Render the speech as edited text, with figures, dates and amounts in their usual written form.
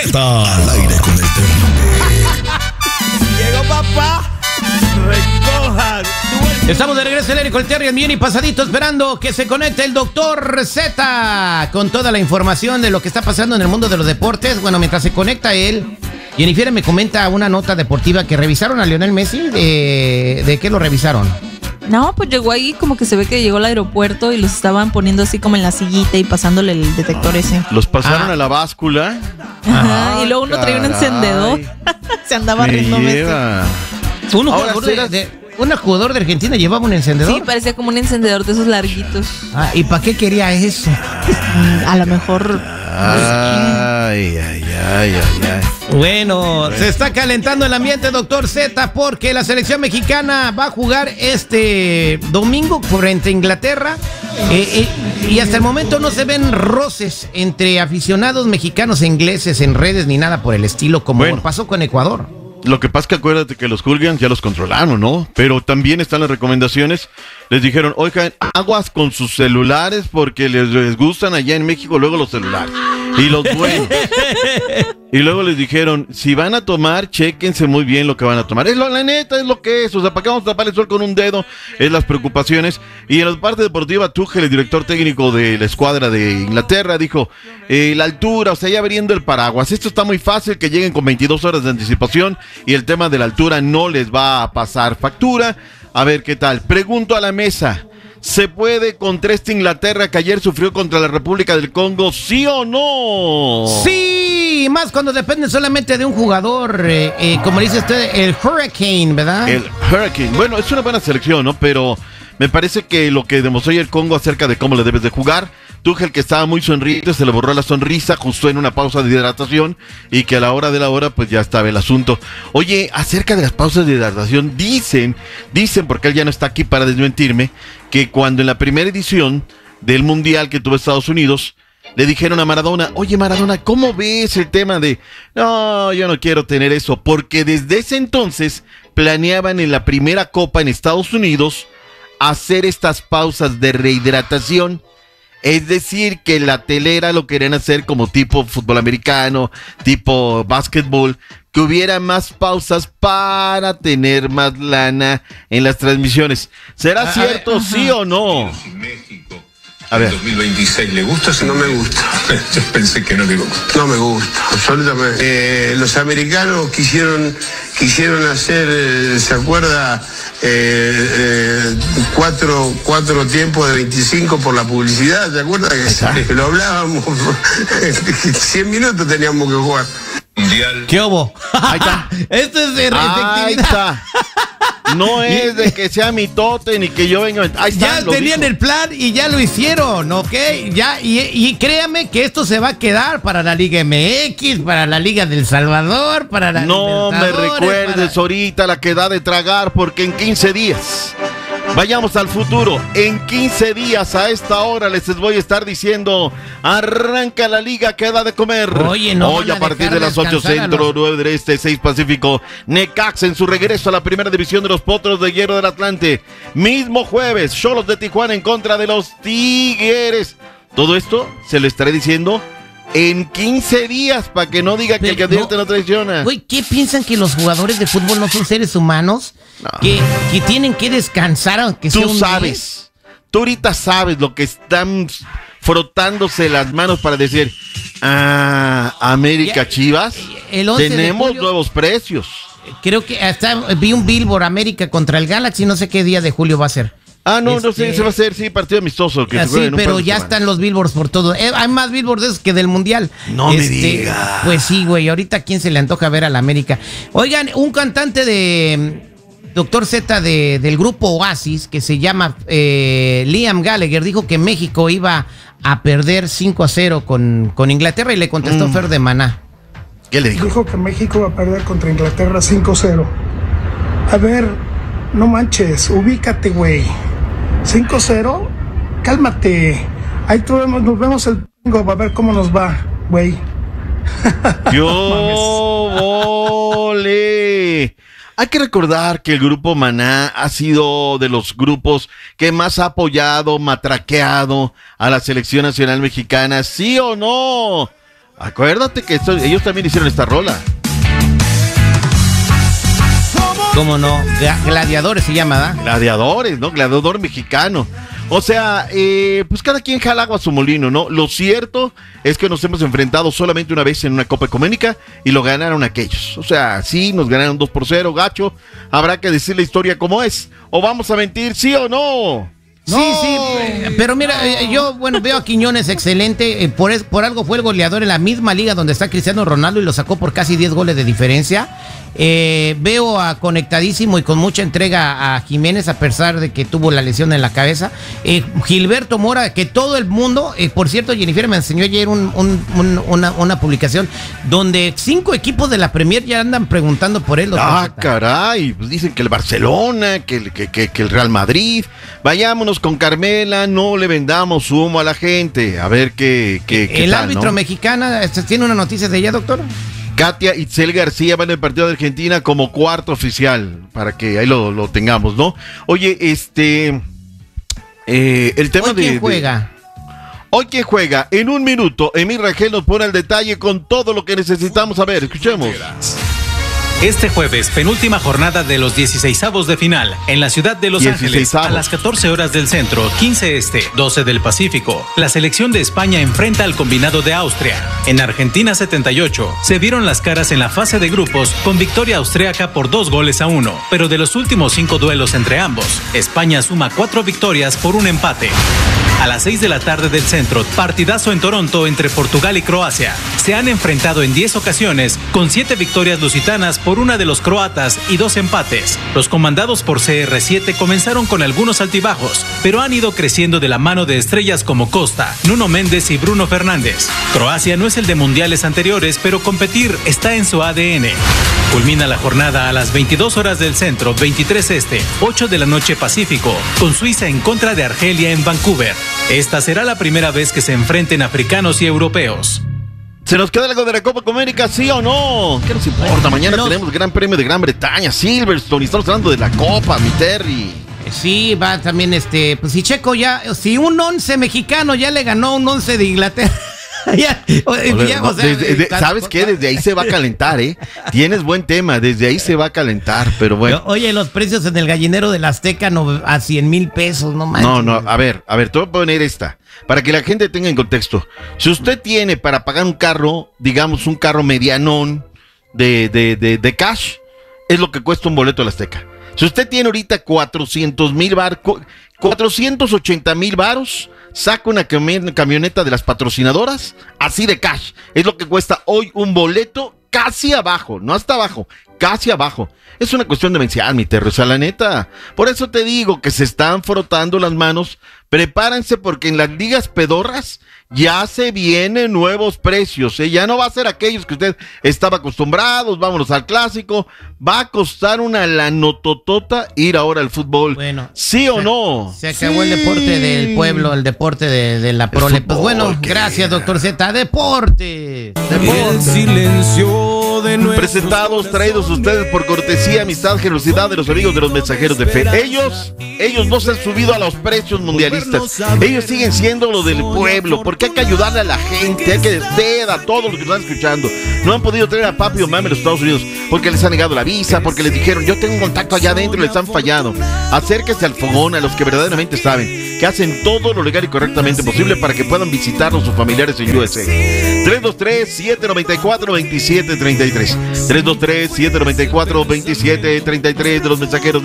Z al aire con el Terrible. Llegó papá. Recojan. Estamos de regreso al aire con el Terry, bien y pasadito, esperando que se conecte el doctor Z con toda la información de lo que está pasando en el mundo de los deportes. Bueno, mientras se conecta él, Jennifer me comenta una nota deportiva que revisaron a Lionel Messi. ¿De qué lo revisaron? No, pues llegó ahí, como que se ve que llegó al aeropuerto y los estaban poniendo así como en la sillita y pasándole el detector ese. Los pasaron a la báscula. Ajá, y luego uno traía un encendedor. Se andaba riendo Messi. Un jugador de Argentina llevaba un encendedor. Sí, parecía como un encendedor de esos larguitos. ¿Y para qué quería eso? A lo mejor. Ay. Bueno, se está calentando el ambiente, doctor Z, porque la selección mexicana va a jugar este domingo frente a Inglaterra. Y hasta el momento no se ven roces entre aficionados mexicanos e ingleses en redes ni nada por el estilo, como pasó con Ecuador. Lo que pasa es que acuérdate que los hooligans ya los controlaron, ¿no? Pero también están las recomendaciones. Les dijeron, oigan, aguas con sus celulares porque les gustan allá en México luego los celulares. Y los buenos. Y luego les dijeron, si van a tomar, chéquense muy bien lo que van a tomar. La neta es lo que es. O sea, ¿para qué vamos a tapar el sol con un dedo? Es las preocupaciones. Y en la parte deportiva, Tuchel, el director técnico de la escuadra de Inglaterra, dijo, la altura, o sea, ya abriendo el paraguas. Esto está muy fácil, que lleguen con 22 horas de anticipación y el tema de la altura no les va a pasar factura. A ver qué tal. Pregunto a la mesa, ¿se puede contra esta Inglaterra que ayer sufrió contra la República del Congo, sí o no? Sí, más cuando depende solamente de un jugador, como dice usted, el Hurricane, ¿verdad? El Hurricane, bueno, es una buena selección, ¿no? Pero me parece que lo que demostró ayer el Congo acerca de cómo le debes de jugar, Tuchel, que estaba muy sonriente, se le borró la sonrisa justo en una pausa de hidratación y que a la hora de la hora pues ya estaba el asunto. Oye, acerca de las pausas de hidratación, dicen, porque él ya no está aquí para desmentirme, que cuando en la primera edición del Mundial que tuvo Estados Unidos, le dijeron a Maradona, oye Maradona, ¿cómo ves el tema de, no, yo no quiero tener eso? Porque desde ese entonces planeaban en la primera Copa en Estados Unidos hacer estas pausas de rehidratación. Es decir, que la telera lo querían hacer como tipo fútbol americano, tipo básquetbol, que hubiera más pausas para tener más lana en las transmisiones. ¿Será cierto, sí o no? México. A ver. 2026, ¿le gusta o no me gusta? Yo pensé que no le gusta. No me gusta, absolutamente. Los americanos quisieron hacer, ¿se acuerda? Cuatro tiempos de 25 por la publicidad, ¿se acuerda? Que lo hablábamos. 100 minutos teníamos que jugar. Mundial. ¿Qué hubo? Ahí está. Esto es de Ahí está. No es de que sea mitote ni que yo venga. Ahí está, ya tenían el plan y ya lo hicieron, ¿ok? Ya, y créame que esto se va a quedar para la Liga MX, para la Liga del Salvador, para la No me recuerdes ahorita la que da de tragar, porque en 15 días, vayamos al futuro, en 15 días a esta hora les voy a estar diciendo, arranca la liga que da de comer. Oye, no hoy a partir de las 8 centro, 9 del este, 6 pacífico, Necaxa en su regreso a la primera división de los Potros de Hierro del Atlante. Mismo jueves, Xolos de Tijuana en contra de los Tigres. Todo esto se lo estaré diciendo en 15 días, para que no diga que el que advierte no traiciona. Güey, ¿qué piensan, que los jugadores de fútbol no son seres humanos? No. Que tienen que descansar aunque sea un Tú sabes, tú ahorita sabes lo que están frotándose las manos para decir, América, Chivas, tenemos nuevos precios. Creo que hasta vi un billboard, América contra el Galaxy, no sé qué día de julio va a ser. No sé, se va a hacer, sí, partido amistoso. Que sí, pero ya están los billboards por todo. Hay más billboards de esos que del Mundial. No me digas. Pues sí, güey, ahorita ¿a quién se le antoja ver a la América? Oigan, un cantante de Dr. Z del grupo Oasis, que se llama Liam Gallagher, dijo que México iba a perder 5-0 con Inglaterra, y le contestó Fer de Maná. ¿Qué le dijo? Dijo que México va a perder contra Inglaterra 5-0. A ver, no manches, ubícate, güey. 5-0, cálmate. Ahí nos vemos el domingo, a ver cómo nos va, güey. ¡Yo vole! Hay que recordar que el grupo Maná ha sido de los grupos que más ha apoyado, matraqueado a la selección nacional mexicana, ¿sí o no? Acuérdate que ellos también hicieron esta rola. ¿Cómo no? Gladiadores se llama, ¿verdad? Gladiadores, ¿no? Gladiador mexicano. O sea, pues cada quien jala agua a su molino, ¿no? Lo cierto es que nos hemos enfrentado solamente una vez en una Copa Ecuménica y lo ganaron aquellos. O sea, sí, nos ganaron 2-0, gacho. Habrá que decir la historia como es. ¿O vamos a mentir, sí o no? Sí, pero mira, yo, bueno, veo a Quiñones excelente, por algo fue el goleador en la misma liga donde está Cristiano Ronaldo y lo sacó por casi 10 goles de diferencia. Veo a conectadísimo y con mucha entrega a Jiménez a pesar de que tuvo la lesión en la cabeza. Gilberto Mora, que todo el mundo, por cierto, Jennifer me enseñó ayer una publicación donde 5 equipos de la Premier ya andan preguntando por él. Caray, pues dicen que el Barcelona, que el Real Madrid. Vayámonos con Carmela, no le vendamos humo a la gente. A ver qué el tal, árbitro ¿no? mexicana, ¿tiene una noticia de ella, doctor? Katia Itzel García va en el partido de Argentina como cuarto oficial, para que ahí lo tengamos, ¿no? Oye, el tema de... ¿Quién juega? Hoy quién juega, en un minuto, Emir Rangel nos pone el detalle con todo lo que necesitamos saber. Escuchemos. Este jueves, penúltima jornada de los 16avos de final en la ciudad de Los Ángeles, a las 14 horas del centro, 15 este, 12 del Pacífico. La selección de España enfrenta al combinado de Austria. En Argentina 78, se vieron las caras en la fase de grupos con victoria austríaca por 2-1, pero de los últimos 5 duelos entre ambos, España suma 4 victorias por un empate. A las 6 de la tarde del centro, partidazo en Toronto entre Portugal y Croacia. Se han enfrentado en 10 ocasiones, con 7 victorias lusitanas por una de los croatas y 2 empates. Los comandados por CR7 comenzaron con algunos altibajos, pero han ido creciendo de la mano de estrellas como Costa, Nuno Méndez y Bruno Fernández. Croacia no es el de mundiales anteriores, pero competir está en su ADN. Culmina la jornada a las 22 horas del centro, 23 este, 8 de la noche Pacífico, con Suiza en contra de Argelia en Vancouver. Esta será la primera vez que se enfrenten africanos y europeos. ¿Se nos queda algo de la Copa América, sí o no? ¿Qué nos importa? Mañana tenemos Gran Premio de Gran Bretaña, Silverstone, y estamos hablando de la Copa, mi Terry. Sí, va también pues si Checo si un 11 mexicano ya le ganó un 11 de Inglaterra. ¿Sabes qué? Desde ahí se va a calentar, ¿eh? Tienes buen tema, desde ahí se va a calentar, pero bueno. Oye, los precios en el gallinero del Azteca a 100,000 pesos, no manches. No, a ver, te voy a poner esta, para que la gente tenga en contexto. Si usted tiene para pagar un carro, digamos un carro medianón de cash, es lo que cuesta un boleto del Azteca. Si usted tiene ahorita 480,000 varos, saca una camioneta de las patrocinadoras, así de cash. Es lo que cuesta hoy un boleto casi abajo, no hasta abajo, casi abajo. Es una cuestión de mencionar, mi Terry, o sea, la neta. Por eso te digo que se están frotando las manos. Prepárense porque en las ligas pedorras ya se vienen nuevos precios, ¿eh? Ya no va a ser aquellos que usted estaba acostumbrados, vámonos al clásico. Va a costar una lanototota ir ahora al fútbol. Bueno, ¿sí o no? Se acabó el deporte del pueblo, el deporte de la prole. Pues bueno, gracias, doctor Z. Deporte. El silencio de Presentados, traídos ustedes por cortesía, amistad, generosidad de los amigos de los mensajeros de fe. Ellos no se han subido a los precios mundialistas. Ellos siguen siendo lo del pueblo, porque hay que ayudarle a la gente, hay que dar a todos los que están escuchando. No han podido traer a papi o mami a los Estados Unidos porque les han negado la visa, porque les dijeron, yo tengo un contacto allá adentro y les han fallado. Acérquese al fogón, a los que verdaderamente saben, que hacen todo lo legal y correctamente posible para que puedan visitarlos sus familiares en USA. 323-794-2733. 323-794-2733 de los mensajeros de